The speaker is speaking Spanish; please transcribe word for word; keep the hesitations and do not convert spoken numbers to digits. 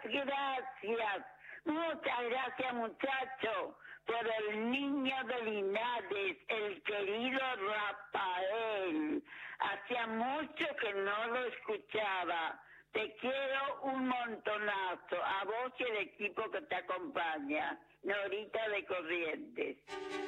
gracias. Muchas gracias, muchacho, por el niño de Linares, el querido Rafael. Hacía mucho que no lo escuchaba. Te quiero un montonazo, a vos y el equipo que te acompaña. Norita de Corrientes.